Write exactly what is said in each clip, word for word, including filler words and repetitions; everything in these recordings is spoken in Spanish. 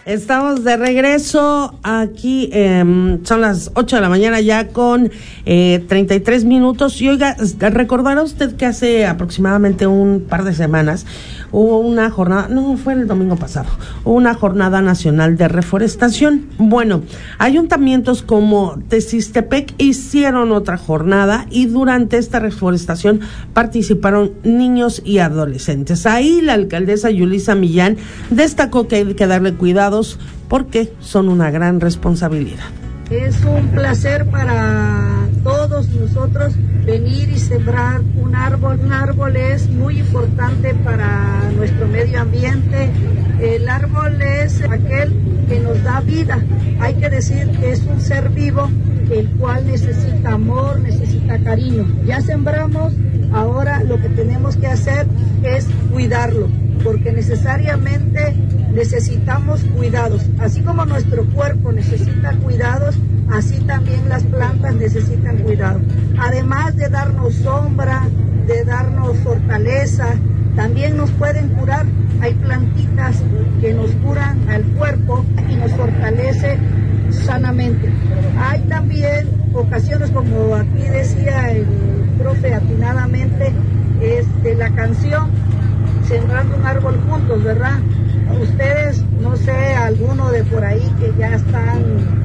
Estamos de regreso aquí, eh, son las ocho de la mañana ya con eh, treinta y tres minutos. Y oiga, recordará usted que hace aproximadamente un par de semanas hubo una jornada, no, fue el domingo pasado, hubo una jornada nacional de reforestación. Bueno, ayuntamientos como Tezistepec hicieron otra jornada y durante esta reforestación participaron niños y adolescentes. Ahí la alcaldesa Yulisa Millán destacó que hay que darle cuidados porque son una gran responsabilidad. Es un placer para todos nosotros venir y sembrar un árbol. Un árbol es muy importante para nuestro medio ambiente. El árbol es aquel que nos da vida. Hay que decir que es un ser vivo, el cual necesita amor, necesita cariño. Ya sembramos, ahora lo que tenemos que hacer es cuidarlo, porque necesariamente necesitamos cuidados. Así como nuestro cuerpo necesita cuidados, así también las plantas necesitan cuidado. Además de darnos sombra, de darnos fortaleza, también nos pueden curar. Hay plantitas que nos curan al cuerpo y nos fortalece sanamente. Hay también ocasiones, como aquí decía el profe atinadamente, es de la canción Sembrando un árbol juntos, ¿verdad? Ustedes, no sé, alguno de por ahí que ya están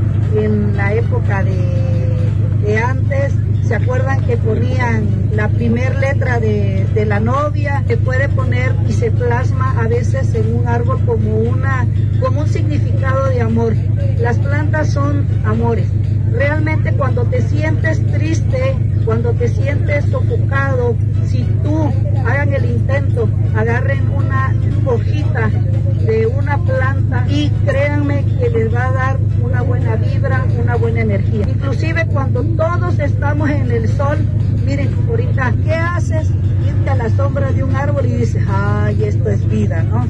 en la época de, de antes, ¿se acuerdan que ponían la primer letra de, de la novia? Se puede poner y se plasma a veces en un árbol como, una, como un significado de amor. Las plantas son amores. Realmente cuando te sientes triste, cuando te sientes sofocado, si tú hagan el intento, agarren una hojita de una planta y créanme que les va a dar una buena vibra, una buena energía. Inclusive cuando todos estamos en el sol, miren, ahorita, ¿qué haces? Irte a la sombra de un árbol y dices, ay, esto es vida, ¿no?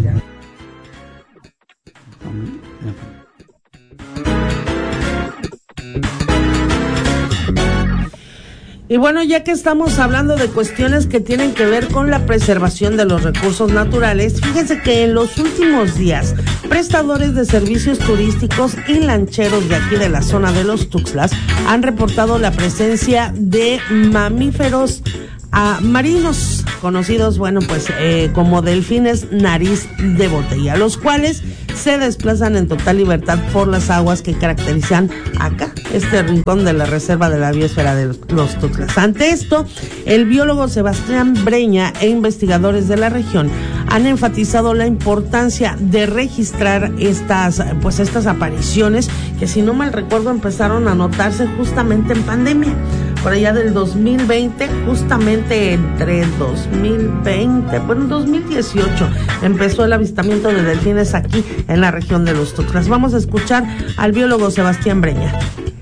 Y bueno, ya que estamos hablando de cuestiones que tienen que ver con la preservación de los recursos naturales, fíjense que en los últimos días, prestadores de servicios turísticos y lancheros de aquí de la zona de los Tuxtlas han reportado la presencia de mamíferos a marinos, conocidos, bueno, pues eh, como delfines nariz de botella, los cuales se desplazan en total libertad por las aguas que caracterizan acá, este rincón de la reserva de la biosfera de los Tuxtlas. Ante esto, el biólogo Sebastián Breña e investigadores de la región han enfatizado la importancia de registrar estas, pues estas apariciones que, si no mal recuerdo, empezaron a notarse justamente en pandemia, por allá del dos mil veinte, justamente entre dos mil veinte, bueno, dos mil dieciocho empezó el avistamiento de delfines aquí en la región de los Tuxtlas. Vamos a escuchar al biólogo Sebastián Breña.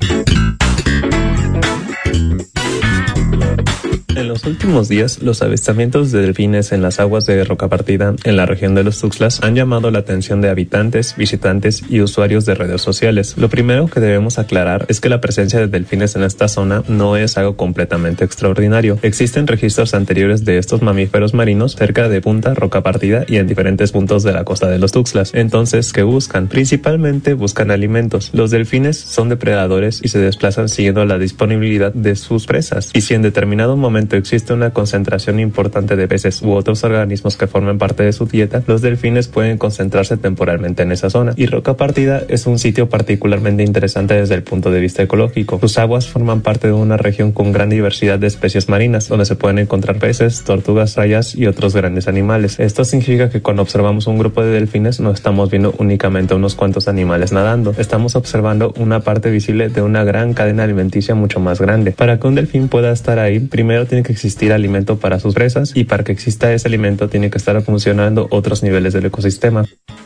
En los últimos días, los avistamientos de delfines en las aguas de Rocapartida, en la región de los Tuxtlas, han llamado la atención de habitantes, visitantes y usuarios de redes sociales. Lo primero que debemos aclarar es que la presencia de delfines en esta zona no es algo completamente extraordinario. Existen registros anteriores de estos mamíferos marinos cerca de Punta Rocapartida y en diferentes puntos de la costa de los Tuxtlas. Entonces, ¿qué buscan? Principalmente buscan alimentos. Los delfines son depredadores y se desplazan siguiendo la disponibilidad de sus presas. Y si en determinado momento existe una concentración importante de peces u otros organismos que formen parte de su dieta, los delfines pueden concentrarse temporalmente en esa zona. Y Rocapartida es un sitio particularmente interesante desde el punto de vista ecológico. Sus aguas forman parte de una región con gran diversidad de especies marinas, donde se pueden encontrar peces, tortugas, rayas y otros grandes animales. Esto significa que cuando observamos un grupo de delfines no estamos viendo únicamente unos cuantos animales nadando, estamos observando una parte visible de una gran cadena alimenticia mucho más grande. Para que un delfín pueda estar ahí, primero tiene que existir alimento para sus presas, y para que exista ese alimento tiene que estar funcionando otros niveles del ecosistema.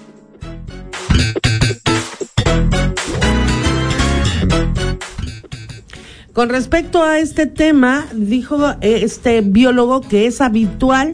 Con respecto a este tema, dijo este biólogo que es habitual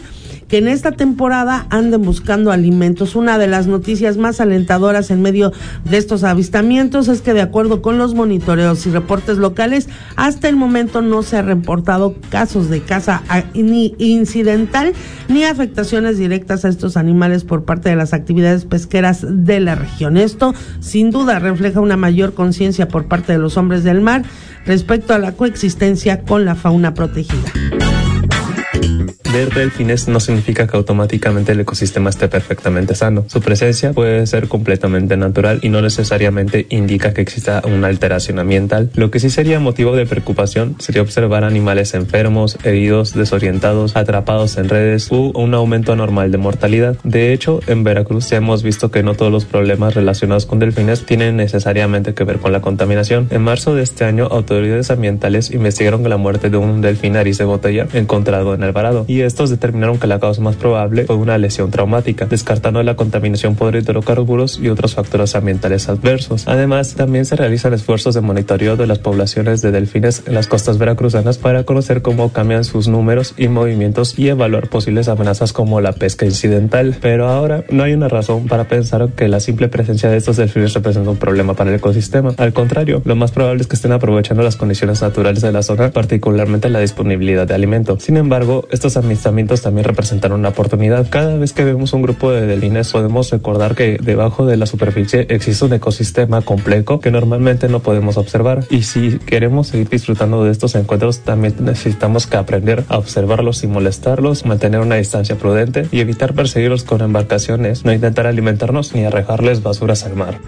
que en esta temporada anden buscando alimentos. Una de las noticias más alentadoras en medio de estos avistamientos es que, de acuerdo con los monitoreos y reportes locales, hasta el momento no se ha reportado casos de caza ni incidental ni afectaciones directas a estos animales por parte de las actividades pesqueras de la región. Esto, sin duda, refleja una mayor conciencia por parte de los hombres del mar respecto a la coexistencia con la fauna protegida. Ver delfines no significa que automáticamente el ecosistema esté perfectamente sano. Su presencia puede ser completamente natural y no necesariamente indica que exista una alteración ambiental. Lo que sí sería motivo de preocupación sería observar animales enfermos, heridos, desorientados, atrapados en redes u un aumento anormal de mortalidad. De hecho, en Veracruz ya hemos visto que no todos los problemas relacionados con delfines tienen necesariamente que ver con la contaminación. En marzo de este año, autoridades ambientales investigaron la muerte de un delfín nariz de botella encontrado en Alvarado, y estos determinaron que la causa más probable fue una lesión traumática, descartando la contaminación por hidrocarburos y otros factores ambientales adversos. Además, también se realizan esfuerzos de monitoreo de las poblaciones de delfines en las costas veracruzanas para conocer cómo cambian sus números y movimientos y evaluar posibles amenazas como la pesca incidental. Pero ahora no hay una razón para pensar que la simple presencia de estos delfines representa un problema para el ecosistema. Al contrario, lo más probable es que estén aprovechando las condiciones naturales de la zona, particularmente la disponibilidad de alimento. Sin embargo, estos avistamientos también representan una oportunidad. Cada vez que vemos un grupo de delfines podemos recordar que debajo de la superficie existe un ecosistema complejo que normalmente no podemos observar, y si queremos seguir disfrutando de estos encuentros también necesitamos que aprender a observarlos sin molestarlos, mantener una distancia prudente y evitar perseguirlos con embarcaciones, no intentar alimentarnos ni arrojarles basuras al mar.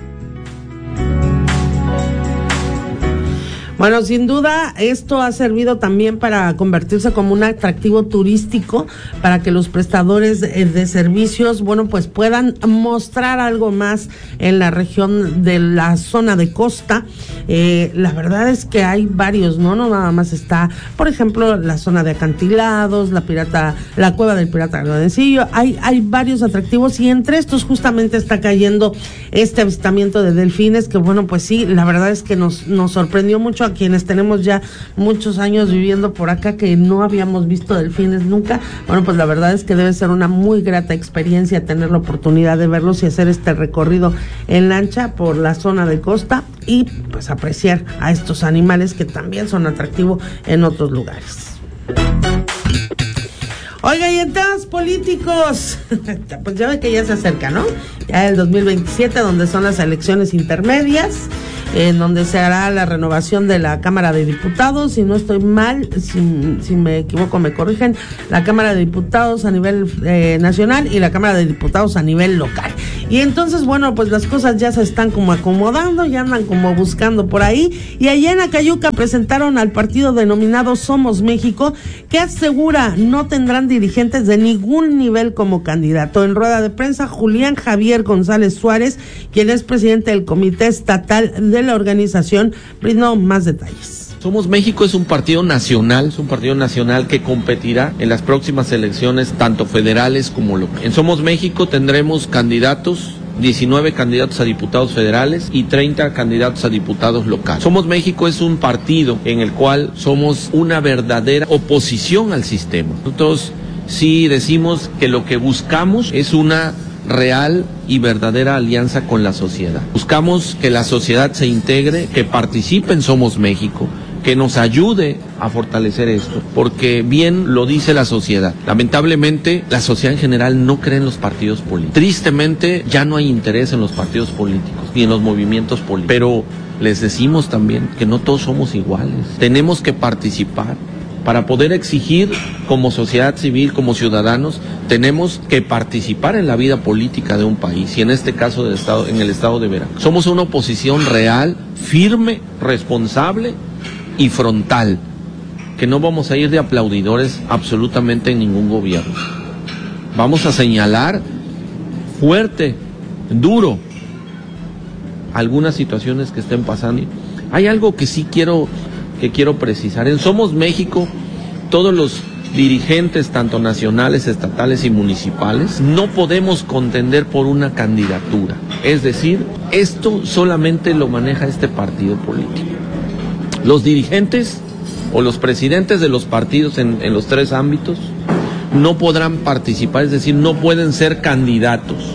Bueno, sin duda, esto ha servido también para convertirse como un atractivo turístico para que los prestadores de, de servicios, bueno, pues puedan mostrar algo más en la región de la zona de costa. Eh, la verdad es que hay varios, ¿no? No nada más está, por ejemplo, la zona de acantilados, la pirata, la cueva del Pirata Gardencillo. Hay, hay varios atractivos, y entre estos justamente está cayendo este avistamiento de delfines, que bueno, pues sí, la verdad es que nos, nos sorprendió mucho a quienes tenemos ya muchos años viviendo por acá, que no habíamos visto delfines nunca. Bueno, pues la verdad es que debe ser una muy grata experiencia tener la oportunidad de verlos y hacer este recorrido en lancha por la zona de costa y pues apreciar a estos animales que también son atractivos en otros lugares. Oiga, y en temas políticos, pues ya ve que ya se acerca, ¿no? Ya el dos mil veintisiete, donde son las elecciones intermedias, en donde se hará la renovación de la Cámara de Diputados, si no estoy mal, si, si me equivoco me corrigen, la Cámara de Diputados a nivel eh, nacional y la Cámara de Diputados a nivel local. Y entonces, bueno, pues las cosas ya se están como acomodando, ya andan como buscando por ahí, y allá en Acayuca presentaron al partido denominado Somos México, que asegura no tendrán dirigentes de ningún nivel como candidato. En rueda de prensa, Julián Javier González Suárez, quien es presidente del Comité Estatal de la organización, brindó más detalles. Somos México es un partido nacional, es un partido nacional que competirá en las próximas elecciones, tanto federales como locales. En Somos México tendremos candidatos, diecinueve candidatos a diputados federales y treinta candidatos a diputados locales. Somos México es un partido en el cual somos una verdadera oposición al sistema. Nosotros sí decimos que lo que buscamos es una real y verdadera alianza con la sociedad. Buscamos que la sociedad se integre, que participe en Somos México, que nos ayude a fortalecer esto, porque bien lo dice la sociedad. Lamentablemente, la sociedad en general no cree en los partidos políticos. Tristemente, ya no hay interés en los partidos políticos, ni en los movimientos políticos. Pero les decimos también que no todos somos iguales. Tenemos que participar. Para poder exigir como sociedad civil, como ciudadanos, tenemos que participar en la vida política de un país, y en este caso del estado, en el estado de Veracruz. Somos una oposición real, firme, responsable y frontal, que no vamos a ir de aplaudidores absolutamente en ningún gobierno. Vamos a señalar fuerte, duro, algunas situaciones que estén pasando. Hay algo que sí quiero que quiero precisar. En Somos México, todos los dirigentes, tanto nacionales, estatales y municipales, no podemos contender por una candidatura. Es decir, esto solamente lo maneja este partido político. Los dirigentes o los presidentes de los partidos en, en los tres ámbitos no podrán participar, es decir, no pueden ser candidatos.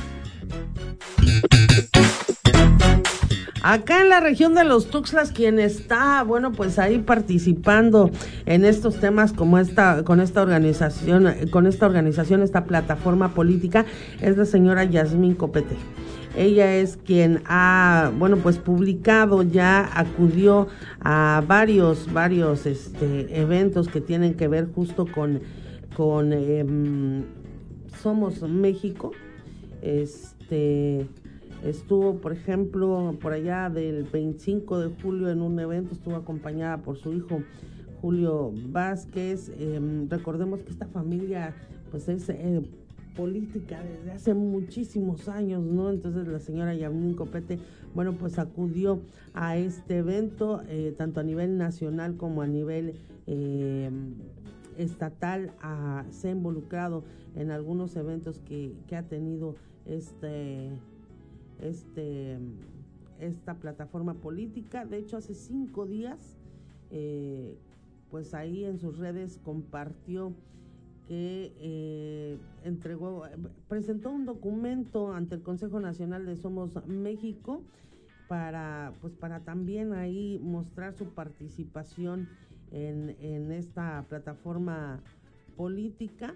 Acá en la región de los Tuxtlas, quien está, bueno, pues ahí participando en estos temas como esta, con esta organización, con esta organización, esta plataforma política, es la señora Yasmín Copete. Ella es quien ha, bueno, pues publicado, ya acudió a varios, varios este, eventos que tienen que ver justo con, con eh, Somos México, este... Estuvo, por ejemplo, por allá del veinticinco de julio en un evento, estuvo acompañada por su hijo Julio Vázquez. Eh, recordemos que esta familia pues es eh, política desde hace muchísimos años, ¿no? Entonces la señora Yasmín Copete, bueno, pues acudió a este evento, eh, tanto a nivel nacional como a nivel eh, estatal, a, se ha involucrado en algunos eventos que, que ha tenido este... este esta plataforma política. De hecho, hace cinco días eh, pues ahí en sus redes compartió que eh, entregó, presentó un documento ante el Consejo Nacional de Somos México para pues para también ahí mostrar su participación en, en esta plataforma política.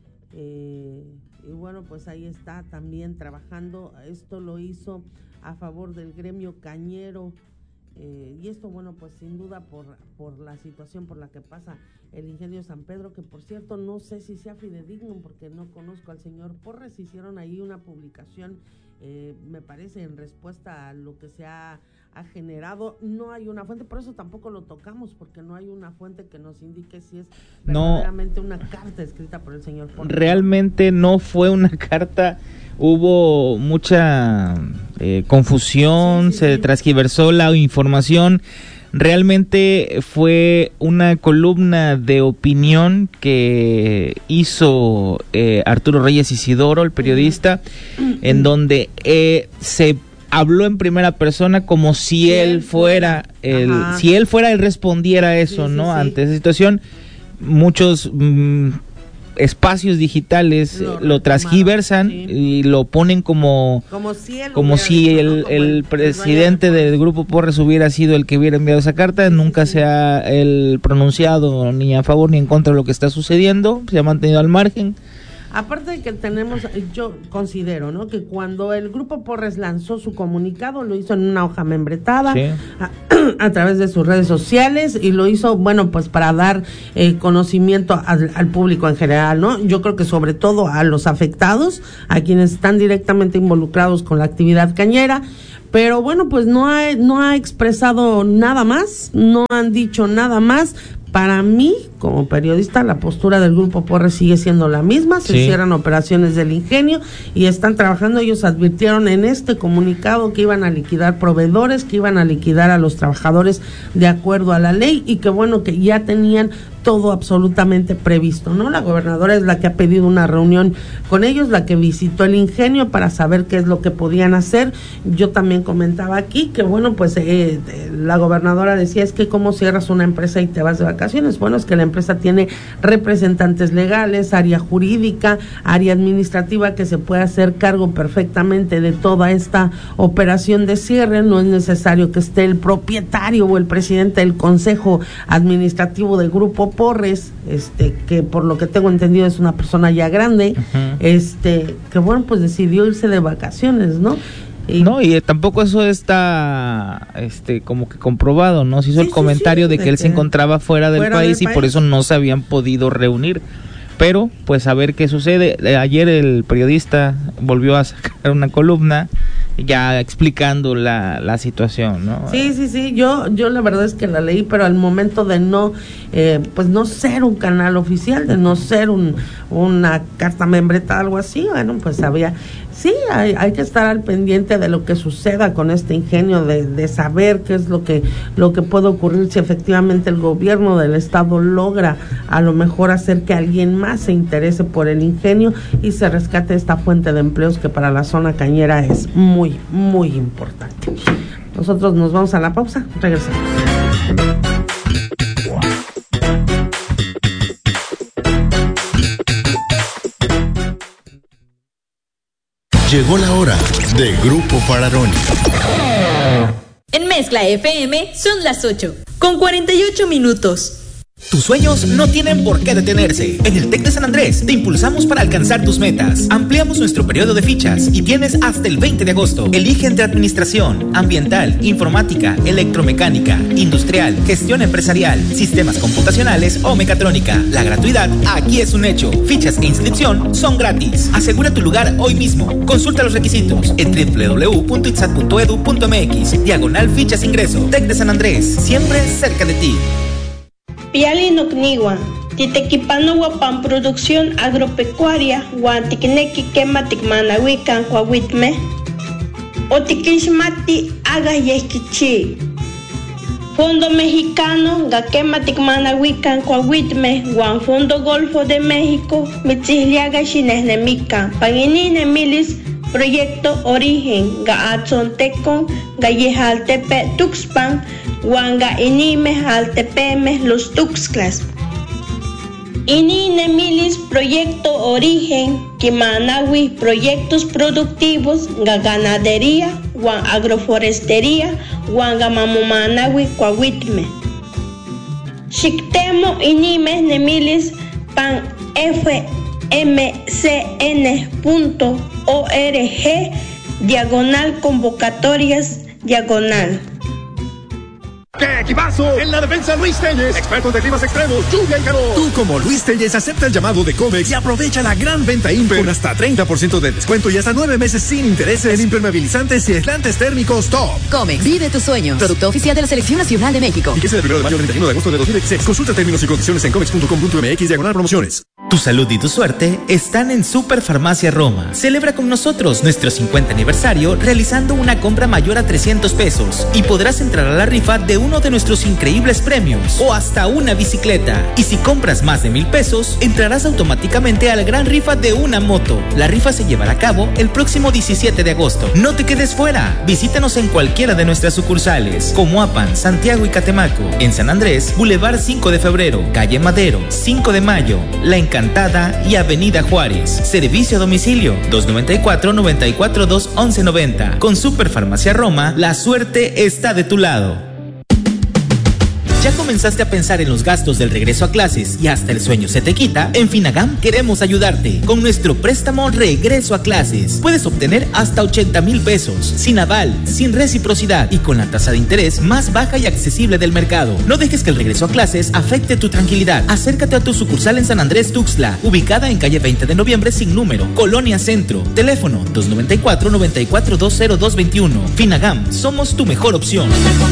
Eh, y bueno, pues ahí está también trabajando. Esto lo hizo a favor del gremio cañero, eh, y esto, bueno, pues sin duda por, por la situación por la que pasa el Ingenio San Pedro, que por cierto no sé si sea fidedigno porque no conozco al señor Porres. Hicieron ahí una publicación, eh, me parece en respuesta a lo que se ha, ha generado. No hay una fuente, por eso tampoco lo tocamos, porque no hay una fuente que nos indique si es verdaderamente no, una carta escrita por el señor Porres. Realmente no fue una carta. Hubo mucha eh, confusión, sí, sí, se sí. transgiversó la información. Realmente fue una columna de opinión que hizo eh, Arturo Reyes Isidoro, el periodista, uh-huh. en donde eh, se habló en primera persona como si, si él fuera, el, si él fuera, él respondiera eso, sí, ¿no? Sí, sí. Ante esa situación, muchos mmm, espacios digitales lo, lo transgiversan, sí. y lo ponen como como si, como si dicho, el, ¿no? como el, el presidente del Grupo Porres hubiera sido el que hubiera enviado esa carta. Sí, nunca sí. se ha el pronunciado ni a favor ni en contra de lo que está sucediendo, se ha mantenido al margen. Aparte de que tenemos, yo considero, ¿no?, que cuando el Grupo Porres lanzó su comunicado, lo hizo en una hoja membretada, sí. a, a través de sus redes sociales, y lo hizo, bueno, pues para dar eh, conocimiento al, al público en general, ¿no? Yo creo que sobre todo a los afectados, a quienes están directamente involucrados con la actividad cañera. Pero bueno, pues no ha, no ha expresado nada más, no han dicho nada más. Para mí, como periodista, la postura del Grupo Porres sigue siendo la misma. Se sí. cierran operaciones del Ingenio y están trabajando. Ellos advirtieron en este comunicado que iban a liquidar proveedores, que iban a liquidar a los trabajadores de acuerdo a la ley, y que bueno, que ya tenían todo absolutamente previsto, ¿no? La gobernadora es la que ha pedido una reunión con ellos, la que visitó el Ingenio para saber qué es lo que podían hacer. Yo también comentaba aquí que bueno, pues eh, la gobernadora decía, es que cómo cierras una empresa y te vas de vacaciones. Bueno, es que la empresa tiene representantes legales, área jurídica, área administrativa, que se puede hacer cargo perfectamente de toda esta operación de cierre. No es necesario que esté el propietario o el presidente del Consejo Administrativo del Grupo Porres, este, que por lo que tengo entendido es una persona ya grande, uh-huh. este, que bueno, pues decidió irse de vacaciones, ¿no? Y no, y tampoco eso está este como que comprobado, ¿no? Se hizo sí, el comentario sí, sí, de, de que él que se encontraba fuera del fuera país del y país. Por eso no se habían podido reunir. Pero, pues a ver qué sucede. Ayer el periodista volvió a sacar una columna ya explicando la, la situación, ¿no? Sí, sí, sí, yo yo la verdad es que la leí, pero al momento de no, eh, pues no ser un canal oficial, de no ser un una carta membreta, algo así, bueno, pues había, sí, hay, hay que estar al pendiente de lo que suceda con este ingenio, de, de saber qué es lo que lo que puede ocurrir si efectivamente el gobierno del estado logra a lo mejor hacer que alguien más se interese por el ingenio y se rescate esta fuente de empleos que para la zona cañera es muy muy importante. Nosotros nos vamos a la pausa, regresamos. Llegó la hora de Grupo Fararoni. En Mezcla F M son las ocho, con cuarenta y ocho minutos. Tus sueños no tienen por qué detenerse. En el TEC de San Andrés te impulsamos para alcanzar tus metas. Ampliamos nuestro periodo de fichas y tienes hasta el veinte de agosto. Elige entre administración, ambiental, informática, electromecánica, industrial, gestión empresarial, sistemas computacionales o mecatrónica. La gratuidad aquí es un hecho. Fichas e inscripción son gratis. Asegura tu lugar hoy mismo. Consulta los requisitos en doble u doble u doble u punto itsat punto edu punto m x. Diagonal fichas ingreso. TEC de San Andrés, siempre cerca de ti. Piali Nukniwa, Titequipano Guapan Producción Agropecuaria, Guantiquenequi Quema Ticmanahuican Coahuitme, Otiquishmati Agayesquichi, Fondo Mexicano, Gaquema Ticmanahuican Coahuitme, Guan Fondo Golfo de México, Mitziliaga Chinesnemica, Paginine Milis, Proyecto Origen, Gaatzonteco, Gallejaltepe Tuxpan, Huanga Inime, Altepemes, Los Tuxtlas. Inine Milis, Proyecto Origen, Quimanahui, Proyectos Productivos, Ganadería, Huan Agroforestería, Huanga Mamumanahui, Coahuitme. Xictemo Inime Nemilis, Pan F M C N punto org, diagonal convocatorias, diagonal. ¡Qué equipazo! En la defensa Luis Telles, expertos de climas extremos, lluvia y calor. Tú como Luis Telles acepta el llamado de Comex y aprovecha la gran venta Imper con hasta treinta por ciento de descuento y hasta nueve meses sin intereses en impermeabilizantes y aislantes térmicos top. Comex, vive tus sueños. Producto oficial de la Selección Nacional de México. Y que sea del primero de mayo al treinta y uno de agosto de dos mil dieciséis. Consulta términos y condiciones en comex punto com punto m x diagonal promociones. Tu salud y tu suerte están en Superfarmacia Roma. Celebra con nosotros nuestro cincuenta aniversario realizando una compra mayor a trescientos pesos y podrás entrar a la rifa de uno de nuestros increíbles premios o hasta una bicicleta. Y si compras más de mil pesos, entrarás automáticamente a la gran rifa de una moto. La rifa se llevará a cabo el próximo diecisiete de agosto. No te quedes fuera. Visítanos en cualquiera de nuestras sucursales, Comoapan, Santiago y Catemaco. En San Andrés, Boulevard cinco de febrero, Calle Madero, cinco de mayo, La Encantada y Avenida Juárez. Servicio a domicilio dos noventa y cuatro, noventa y cuatro, dos once noventa. Con Superfarmacia Roma, la suerte está de tu lado. ¿Ya comenzaste a pensar en los gastos del regreso a clases y hasta el sueño se te quita? En Finagam queremos ayudarte. Con nuestro préstamo Regreso a Clases puedes obtener hasta ochenta mil pesos, sin aval, sin reciprocidad y con la tasa de interés más baja y accesible del mercado. No dejes que el regreso a clases afecte tu tranquilidad. Acércate a tu sucursal en San Andrés Tuxtla, ubicada en calle veinte de noviembre sin número, Colonia Centro. Teléfono dos noventa y cuatro, noventa y cuatro, dos cero dos veintiuno. Finagam, somos tu mejor opción.